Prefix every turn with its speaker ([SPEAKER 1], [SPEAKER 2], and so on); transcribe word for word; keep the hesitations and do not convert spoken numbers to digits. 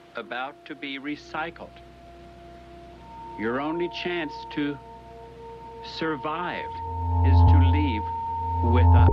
[SPEAKER 1] about to be recycled. Your only chance to survive is to leave with us.